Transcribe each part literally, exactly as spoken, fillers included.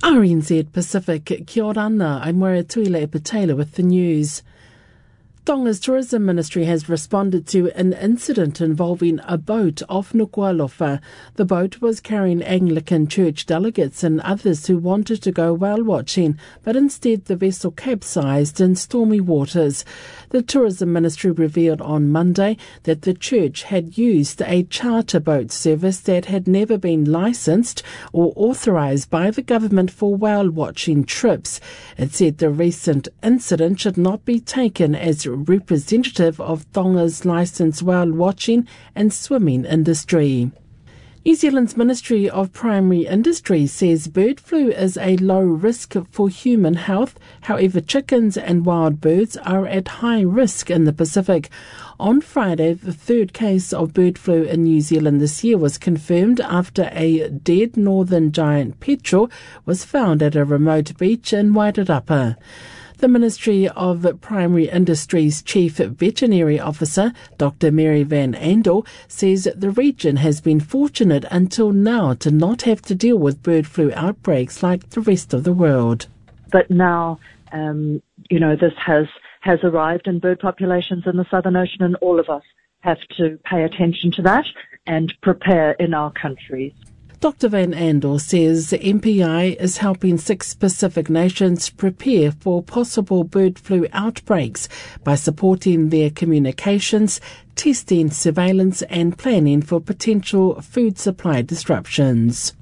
R N Z Pacific, kia ora ana, I'm Moira Tuile Patela with the news. Tonga's Tourism Ministry has responded to an incident involving a boat off Nuku'alofa. The boat was carrying Anglican Church delegates and others who wanted to go whale watching, but instead the vessel capsized in stormy waters. The Tourism Ministry revealed on Monday that the church had used a charter boat service that had never been licensed or authorised by the government for whale watching trips. It said the recent incident should not be taken as representative of Tonga's licensed whale watching and swimming industry. New Zealand's Ministry of Primary Industry says bird flu is a low risk for human health. However, chickens and wild birds are at high risk in the Pacific. On Friday, the third case of bird flu in New Zealand this year was confirmed after a dead northern giant petrel was found at a remote beach in Wairarapa. The Ministry of Primary Industry's Chief Veterinary Officer, Doctor Mary Van Andel, says the region has been fortunate until now to not have to deal with bird flu outbreaks like the rest of the world. But now, um, you know, this has, has arrived in bird populations in the Southern Ocean, and all of us have to pay attention to that and prepare in our countries. Doctor Van Andel says M P I is helping six Pacific nations prepare for possible bird flu outbreaks by supporting their communications, testing, surveillance and planning for potential food supply disruptions.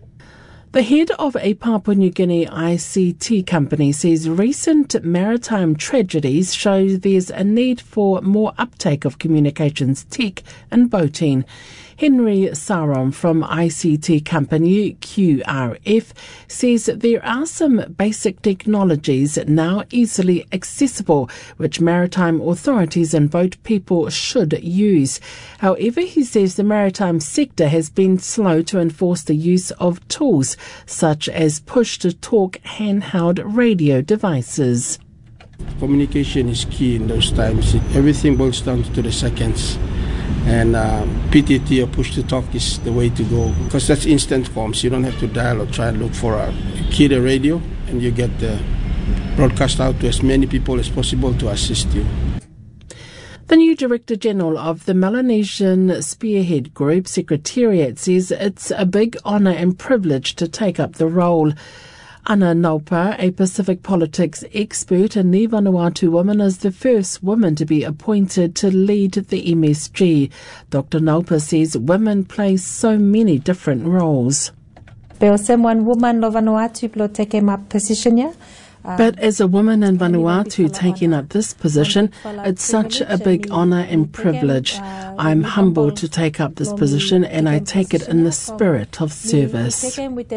The head of a Papua New Guinea I C T company says recent maritime tragedies show there's a need for more uptake of communications tech and boating. Henry Saron from I C T company Q R F says there are some basic technologies now easily accessible which maritime authorities and boat people should use. However, he says the maritime sector has been slow to enforce the use of tools such as push-to-talk handheld radio devices. Communication is key in those times. Everything boils down to the seconds. And uh, P T T or push-to-talk is the way to go because that's instant forms. You don't have to dial or try and look for a key the radio, and you get the broadcast out to as many people as possible to assist you. The new Director General of the Melanesian Spearhead Group Secretariat says it's a big honour and privilege to take up the role. Ana Naupa, a Pacific politics expert and Ni Vanuatu woman, is the first woman to be appointed to lead the M S G. Doctor Naupa says women play so many different roles. But as a woman in Vanuatu taking up this position, it's such a big honour and privilege. I'm humbled to take up this position and I take it in the spirit of service.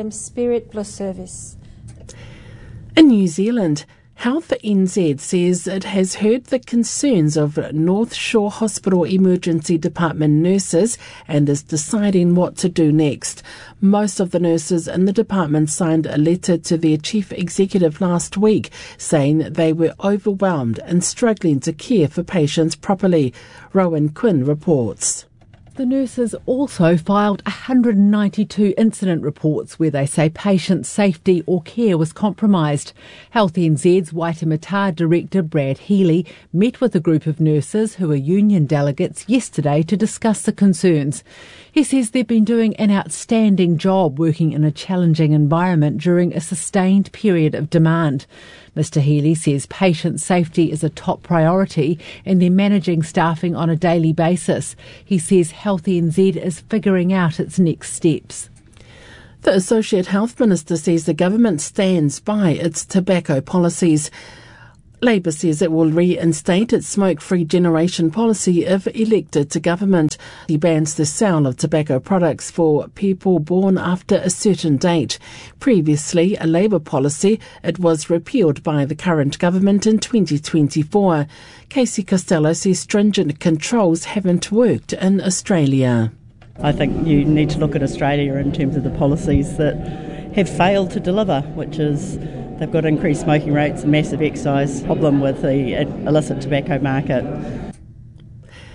In New Zealand, Health N Z says it has heard the concerns of North Shore Hospital Emergency Department nurses and is deciding what to do next. Most of the nurses in the department signed a letter to their chief executive last week saying they were overwhelmed and struggling to care for patients properly. Rowan Quinn reports. The nurses also filed one hundred ninety-two incident reports where they say patient safety or care was compromised. Health N Z's Waitemata Director Brad Healy met with a group of nurses who are union delegates yesterday to discuss the concerns. He says they've been doing an outstanding job working in a challenging environment during a sustained period of demand. Mister Healy says patient safety is a top priority and they're managing staffing on a daily basis. He says Health N Z is figuring out its next steps. The Associate Health Minister says the government stands by its tobacco policies. Labour says it will reinstate its smoke-free generation policy if elected to government. He bans the sale of tobacco products for people born after a certain date. Previously, a Labour policy, it was repealed by the current government in twenty twenty-four. Casey Costello says stringent controls haven't worked in Australia. I think you need to look at Australia in terms of the policies that have failed to deliver, which is they've got increased smoking rates, a massive excise problem with the illicit tobacco market.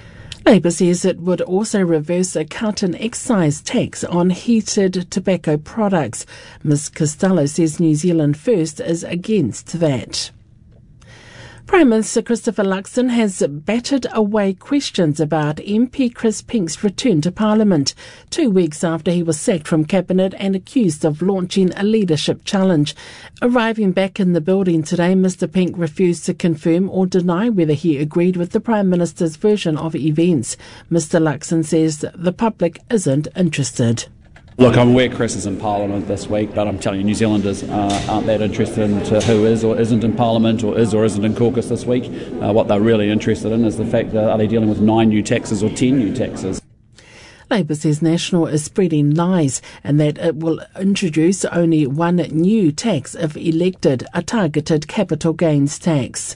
Labour says it would also reverse a cut in excise tax on heated tobacco products. Ms Costello says New Zealand First is against that. Prime Minister Christopher Luxon has battered away questions about M P Chris Pink's return to Parliament, two weeks after he was sacked from Cabinet and accused of launching a leadership challenge. Arriving back in the building today, Mr Pink refused to confirm or deny whether he agreed with the Prime Minister's version of events. Mr Luxon says the public isn't interested. Look, I'm aware Chris is in Parliament this week, but I'm telling you, New Zealanders uh, aren't that interested in who is or isn't in Parliament or is or isn't in caucus this week. Uh, what they're really interested in is the fact that are they dealing with nine new taxes or ten new taxes. Labour says National is spreading lies and that it will introduce only one new tax if elected, a targeted capital gains tax.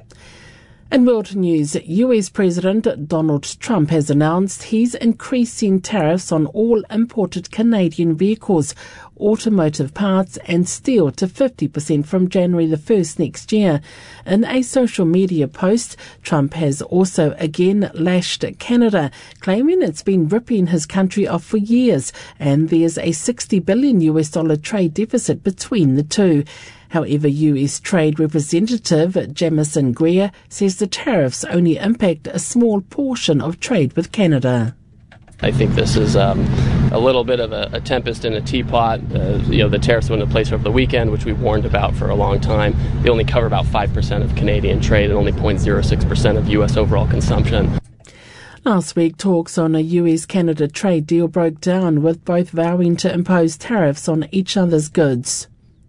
In world news, U S President Donald Trump has announced he's increasing tariffs on all imported Canadian vehicles, automotive parts and steel to fifty percent from January the first next year. In a social media post, Trump has also again lashed Canada, claiming it's been ripping his country off for years and there's a sixty billion U S dollar trade deficit between the two. However, U S Trade Representative Jamieson Greer says the tariffs only impact a small portion of trade with Canada. I think this is um, a little bit of a, a tempest in a teapot. Uh, you know, the tariffs went into place over the weekend, which we warned about for a long time. They only cover about five percent of Canadian trade and only zero point zero six percent of U S overall consumption. Last week, talks on a U S-Canada trade deal broke down, with both vowing to impose tariffs on each other's goods.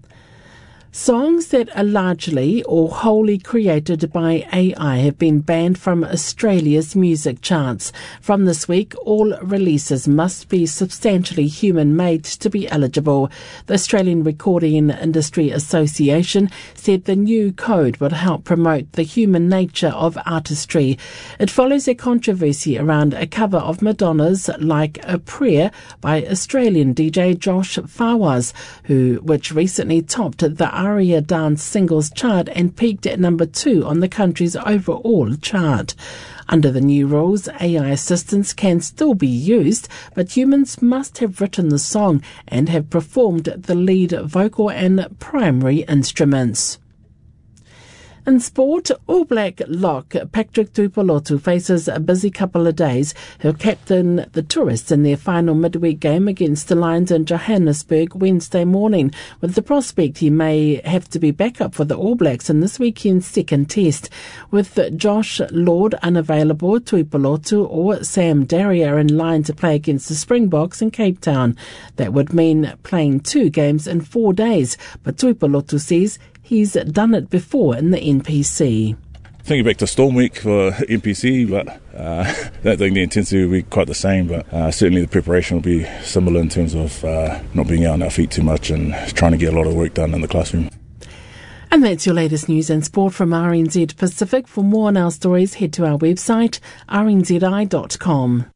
Songs that are largely or wholly created by A I have been banned from Australia's music charts. From this week, all releases must be substantially human-made to be eligible. The Australian Recording Industry Association said the new code would help promote the human nature of artistry. It follows a controversy around a cover of Madonna's Like a Prayer by Australian D J Josh Fawaz, who which recently topped the Aria Dance Singles chart and peaked at number two on the country's overall chart. Under the new rules, A I assistants can still be used, but humans must have written the song and have performed the lead vocal and primary instruments. In sport, All Black lock Patrick Tuipulotu faces a busy couple of days. He'll captain the tourists in their final midweek game against the Lions in Johannesburg Wednesday morning, with the prospect he may have to be back up for the All Blacks in this weekend's second test. With Josh Lord unavailable, Tuipulotu or Sam Darry are in line to play against the Springboks in Cape Town. That would mean playing two games in four days, but Tuipulotu says he's done it before in the N P C. Thinking back to Storm Week for N P C, but uh, I don't think the intensity will be quite the same, but uh, certainly the preparation will be similar in terms of uh, not being out on our feet too much and trying to get a lot of work done in the classroom. And that's your latest news and sport from R N Z Pacific. For more on our stories, head to our website r n z i dot com.